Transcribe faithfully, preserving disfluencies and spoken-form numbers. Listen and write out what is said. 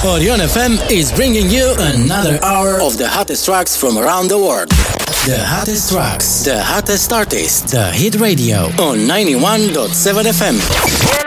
Orion F M is bringing you another hour of the hottest tracks from around the world. The hottest tracks, the hottest artists, the hit radio on ninety-one point seven F M.